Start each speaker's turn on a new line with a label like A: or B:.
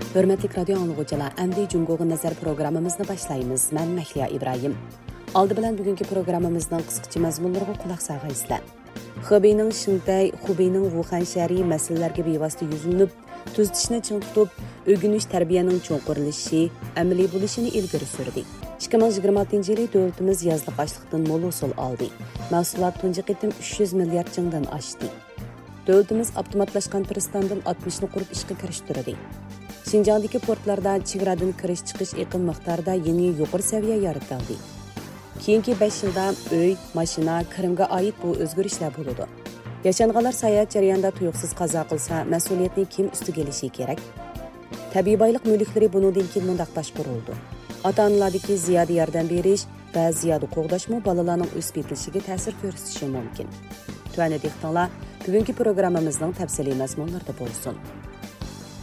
A: Hörmətli radio anlıqçılar, əmdi Cungo'ğa nəzər proqramımızını başlayımız. Mən Məhliya İbrahim. Aldı bilən bugünkü proqramımızdan qısqaça məzmunlarına qulaq sağaysızlar. Xubeyning Shintay, Xubeyning Wuhan şəhəri məsələlərə bevosita yüzülüb, tuzitishni ching tutub, o'rganish tarbiyaning cho'nqirlishi, amaliy bo'lishini ilgari surdi. 2026 yili davlatimiz yozliq ochliqdan mo'l usul oldi. Mahsulot tunji qitim 300 milliard chingdan oshdi. Davlatimiz avtomatlashgan pristandan 60 ni qurib ishga kirishtirdi. Şinjandagi portlarda chegaradan kirish chiqish iqim miqdorida yeni yuqori saviya yaratildi. Keyingi 5 yilda uy, mashina, kirimga oid bu o'zgarishlar bo'ladi. Yashanganlar sayohat jarayonida tuyuqsiz qazo qilsa, mas'uliyatni kim ustiga olishi kerak? Tabiiy boylik mulklari bundan keyin mundaq boshqarildi. Ota-onalardagi ziyoda yordam berish va ziyoda qo'g'dashmi bolalarning o'sib yetishiga ta'sir ko'rsatishi mumkin. Tuani dehqonlar, bugungi programmamizning tafsiliy mazmunlarida bo'lsin.